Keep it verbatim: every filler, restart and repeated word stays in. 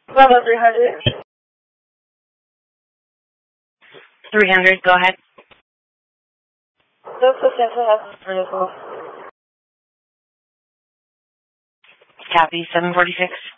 Level three hundred. three hundred, go ahead. No potential hazard vehicle. Copy, seven forty-six.